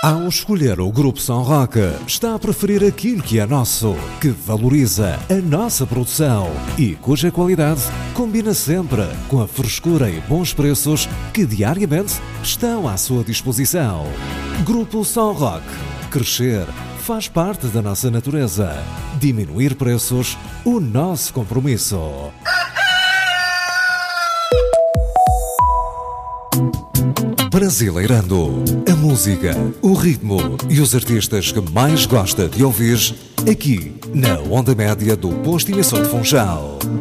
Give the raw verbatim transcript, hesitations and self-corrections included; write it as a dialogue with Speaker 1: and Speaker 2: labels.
Speaker 1: Ao escolher o Grupo São Roque, está a preferir aquilo que é nosso, que valoriza a nossa produção e cuja qualidade combina sempre com a frescura e bons preços que diariamente estão à sua disposição. Grupo São Roque. Crescer faz parte da nossa natureza. Diminuir preços, o nosso compromisso. Brasileirando. A música, o ritmo e os artistas que mais gosta de ouvir aqui na onda média do posto emissor de Funchal.